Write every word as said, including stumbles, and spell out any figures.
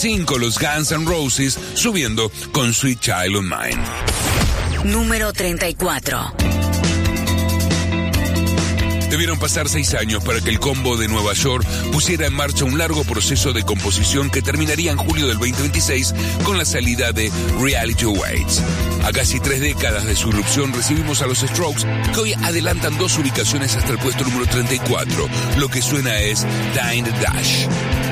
cinco, los Guns N' Roses, subiendo con Sweet Child O' Mine. Número treinta y cuatro. Debieron pasar seis años para que el combo de Nueva York pusiera en marcha un largo proceso de composición que terminaría en julio del veinte veintiséis con la salida de Reality Awaits. A casi tres décadas de su irrupción recibimos a los Strokes, que hoy adelantan dos ubicaciones hasta el puesto número treinta y cuatro. Lo que suena es Dying the Dash.